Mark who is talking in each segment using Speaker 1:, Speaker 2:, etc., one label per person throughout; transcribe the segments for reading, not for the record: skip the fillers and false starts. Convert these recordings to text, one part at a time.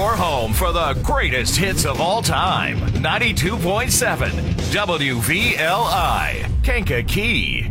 Speaker 1: your home for the greatest hits of all time. 92.7 WVLI, Kankakee.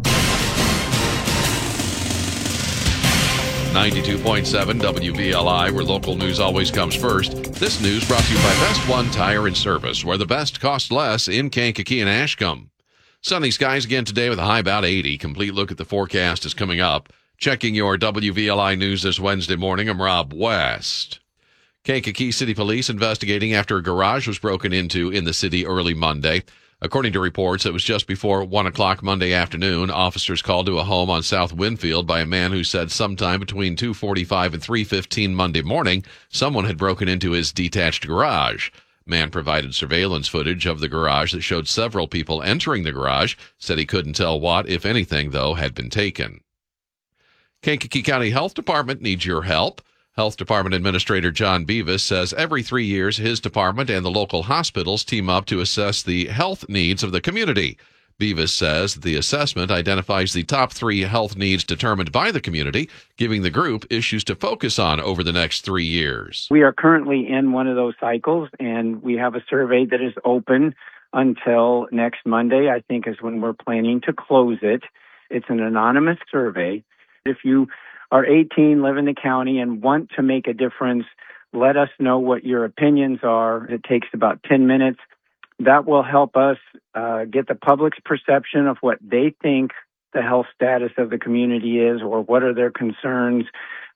Speaker 2: 92.7 WVLI, where local news always comes first. This news brought to you by Best One Tire and Service, where the best costs less in Kankakee and Ashcombe. Sunny skies again today with a high about 80. Complete look at the forecast is coming up. Checking your WVLI news this Wednesday morning, I'm Rob West. Kankakee City Police investigating after a garage was broken into in the city early Monday. According to reports, it was just before 1 o'clock Monday afternoon. Officers called to a home on South Winfield by a man who said sometime between 2:45 and 3:15 Monday morning, someone had broken into his detached garage. Man provided surveillance footage of the garage that showed several people entering the garage, said he couldn't tell what, if anything, though, had been taken. Kankakee County Health Department needs your help. Health Department Administrator John Beavis says every 3 years his department and the local hospitals team up to assess the health needs of the community. Beavis says the assessment identifies the top 3 health needs determined by the community, giving the group issues to focus on over the next 3 years.
Speaker 3: We are currently in one of those cycles, and we have a survey that is open until next Monday, I think is when we're planning to close it. It's an anonymous survey. If you are 18, live in the county, and want to make a difference, let us know what your opinions are. It takes about 10 minutes. That will help us get the public's perception of what they think the health status of the community is, or what are their concerns,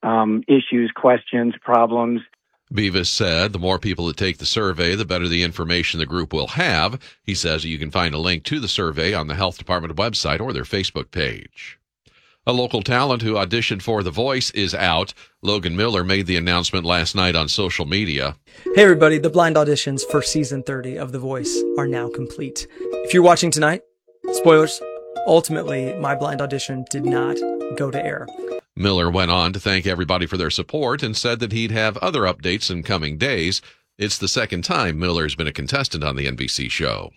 Speaker 3: issues, questions, problems.
Speaker 2: Beavis said the more people that take the survey, the better the information the group will have. He says you can find a link to the survey on the Health Department website or their Facebook page. A local talent who auditioned for The Voice is out. Logan Miller made the announcement last night on social media.
Speaker 4: Hey everybody, the blind auditions for season 30 of The Voice are now complete. If you're watching tonight, spoilers, ultimately my blind audition did not go to air.
Speaker 2: Miller went on to thank everybody for their support and said that he'd have other updates in coming days. It's the second time Miller's been a contestant on the NBC show.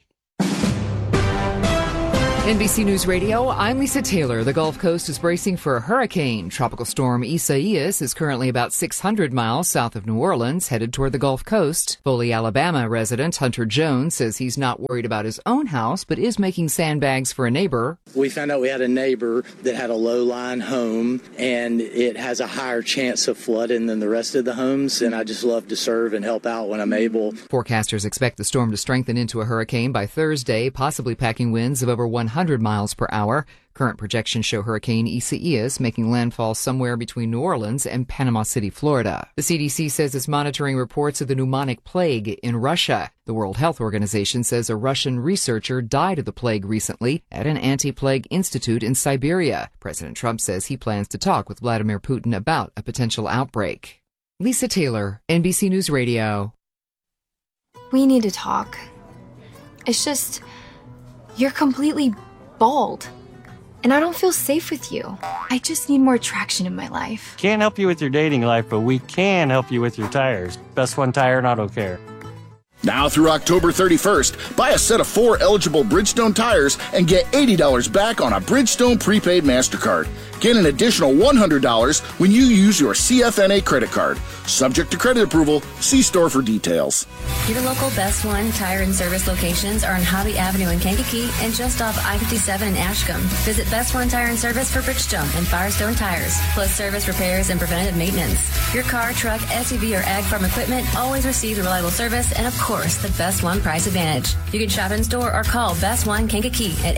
Speaker 5: NBC News Radio, I'm Lisa Taylor. The Gulf Coast is bracing for a hurricane. Tropical storm Isaias is currently about 600 miles south of New Orleans, headed toward the Gulf Coast. Foley, Alabama resident Hunter Jones says he's not worried about his own house, but is making sandbags for a neighbor.
Speaker 6: We found out we had a neighbor that had a low-lying home, and it has a higher chance of flooding than the rest of the homes, and I just love to serve and help out when I'm able.
Speaker 5: Forecasters expect the storm to strengthen into a hurricane by Thursday, possibly packing winds of over 100 miles per hour. Current projections show Hurricane Isaias making landfall somewhere between New Orleans and Panama City, Florida. The CDC says it's monitoring reports of the pneumonic plague in Russia. The World Health Organization says a Russian researcher died of the plague recently at an anti-plague institute in Siberia. President Trump says he plans to talk with Vladimir Putin about a potential outbreak. Lisa Taylor, NBC News Radio.
Speaker 7: We need to talk. It's just, you're completely bald, and I don't feel safe with you. I just need more traction in my life.
Speaker 8: Can't help you with your dating life, but we can help you with your tires. Best One Tire and Auto Care.
Speaker 9: Now through October 31st, buy a set of 4 eligible Bridgestone tires and get $80 back on a Bridgestone prepaid MasterCard. Get an additional $100 when you use your CFNA credit card. Subject to credit approval. See store for details.
Speaker 10: Your local Best One Tire and Service locations are on Hobby Avenue in Kankakee and just off I-57 in Ashcombe. Visit Best One Tire and Service for Bridgestone and Firestone tires, plus service repairs and preventative maintenance. Your car, truck, SUV, or ag farm equipment always receives a reliable service and, of course, the Best One price advantage. You can shop in store or call Best One Kankakee at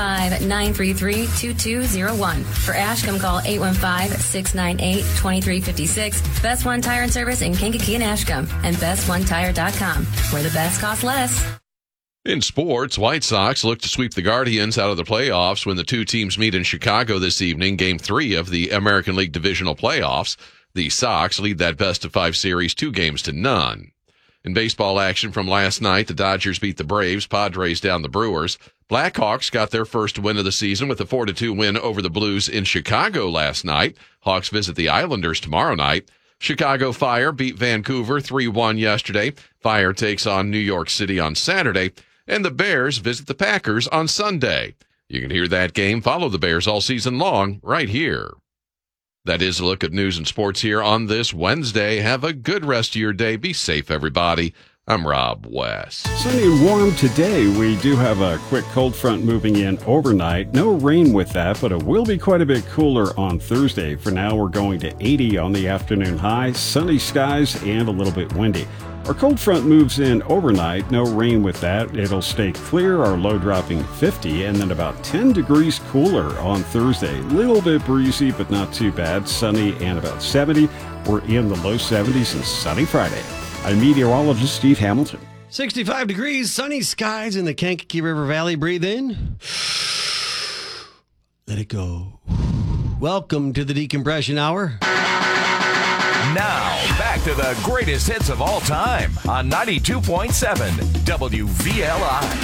Speaker 10: 815-933-2201. For Ashcombe, call 815-698-2356. Best One Tire and Service in Kankakee and Ashcombe, and BestOneTire.com, where the best costs less.
Speaker 2: In sports, White Sox look to sweep the Guardians out of the playoffs when the two teams meet in Chicago this evening, Game 3 of the American League Divisional Playoffs. The Sox lead that best-of-5 series 2-0. In baseball action from last night, the Dodgers beat the Braves, Padres down the Brewers. Blackhawks got their first win of the season with a 4-2 win over the Blues in Chicago last night. Hawks visit the Islanders tomorrow night. Chicago Fire beat Vancouver 3-1 yesterday. Fire takes on New York City on Saturday. And the Bears visit the Packers on Sunday. You can hear that game, follow the Bears all season long, right here. That is a look at news and sports here on this Wednesday. Have a good rest of your day. Be safe, everybody. I'm Rob West.
Speaker 11: Sunny and warm today. We do have a quick cold front moving in overnight. No rain with that, but it will be quite a bit cooler on Thursday. For now, we're going to 80 on the afternoon high, sunny skies, and a little bit windy. Our cold front moves in overnight. No rain with that. It'll stay clear, our low dropping 50, and then about 10 degrees cooler on Thursday. A little bit breezy, but not too bad. Sunny and about 70. We're in the low 70s and sunny Friday. I'm meteorologist Steve Hamilton.
Speaker 12: 65 degrees, sunny skies in the Kankakee River Valley. Breathe in. Let it go. Welcome to the Decompression Hour.
Speaker 1: Now, back to the greatest hits of all time on 92.7 WVLI.